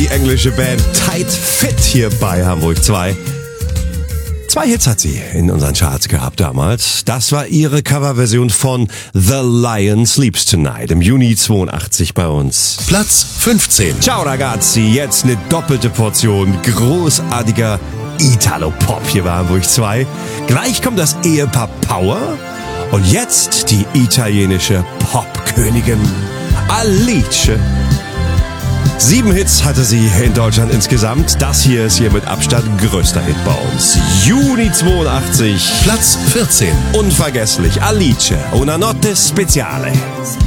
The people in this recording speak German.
die englische Band Tight Fit hier bei Hamburg 2. 2 Hits hat sie in unseren Charts gehabt damals. Das war ihre Coverversion von The Lion Sleeps Tonight im Juni 82 bei uns. Platz 15. Ciao ragazzi, jetzt eine doppelte Portion großartiger Italo-Pop hier bei Hamburg 2. Gleich kommt das Ehepaar Power und jetzt die italienische Popkönigin Alice. 7 Hits hatte sie in Deutschland insgesamt. Das hier ist ihr mit Abstand größter Hit bei uns. Juni 82. Platz 14. Unvergesslich. Alice, una notte speciale.